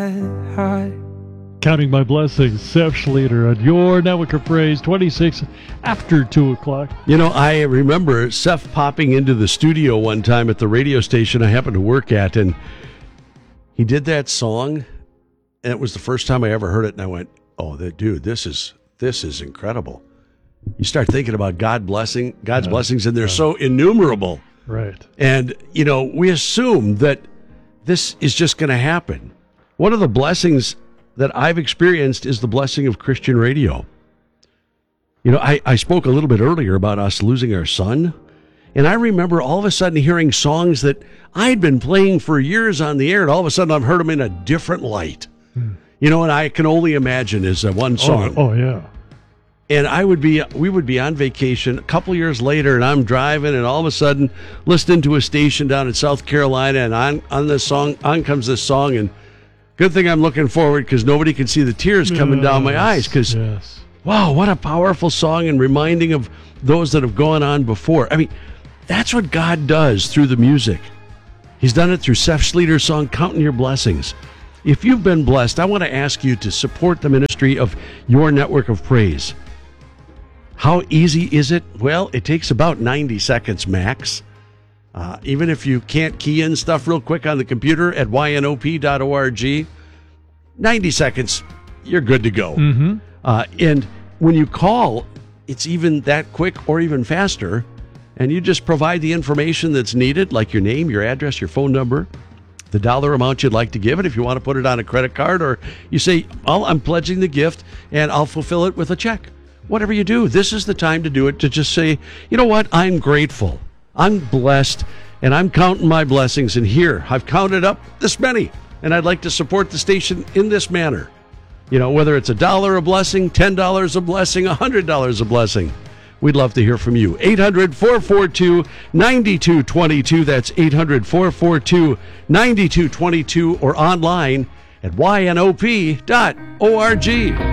Counting My Blessings, Seth Schleter on your network of praise, 26 after 2 o'clock. You know, I remember Seth popping into the studio one time at the radio station I happened to work at, and he did that song, and it was the first time I ever heard it, and I went, oh, dude, this is incredible. You start thinking about God's blessings, and they're so innumerable. Right. And, you know, we assume that this is just going to happen. One of the blessings that I've experienced is the blessing of Christian radio. You know, I spoke a little bit earlier about us losing our son, and I remember all of a sudden hearing songs that I'd been playing for years on the air, and all of a sudden I've heard them in a different light. You know, and I Can Only Imagine is one song. Oh yeah. And we would be on vacation a couple years later, and I'm driving, and all of a sudden listening to a station down in South Carolina, and on comes this song, and good thing I'm looking forward because nobody can see the tears coming down my eyes. Because, wow, what a powerful song and reminding of those that have gone on before. I mean, that's what God does through the music. He's done it through Seth Schleter's song, Counting Your Blessings. If you've been blessed, I want to ask you to support the ministry of your network of praise. How easy is it? Well, it takes about 90 seconds max. Even if you can't key in stuff real quick on the computer at ynop.org, 90 seconds, you're good to go. Mm-hmm. And when you call, it's even that quick or even faster, and you just provide the information that's needed, like your name, your address, your phone number, the dollar amount you'd like to give it if you want to put it on a credit card, or you say, I'm pledging the gift, and I'll fulfill it with a check. Whatever you do, this is the time to do it, to just say, you know what, I'm grateful. I'm blessed, and I'm counting my blessings, and here, I've counted up this many, and I'd like to support the station in this manner. You know, whether it's $1 a blessing, $10 a blessing, $100 a blessing. We'd love to hear from you. 800-442-9222. That's 800-442-9222, or online at ynop.org.